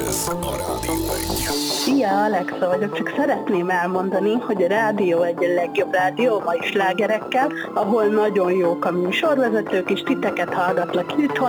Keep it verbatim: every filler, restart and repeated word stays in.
Ez a Rádió egy. Szia, Alexa vagyok, csak szeretném elmondani, hogy a Rádió egy a legjobb rádió, mai slágerekkel, ahol nagyon jók a műsorvezetők, és titeket hallgatlak itthon,